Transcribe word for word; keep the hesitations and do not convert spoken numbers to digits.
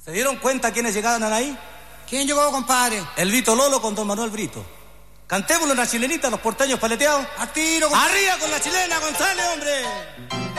¿Se dieron cuenta quiénes llegaban ahí? ¿Quién llegó, compadre? El Vito Lolo con don Manuel Brito. Cantémosle una chilenita a los porteños paleteados. ¡A tiro! ¡Arriba con la chilena, González, hombre!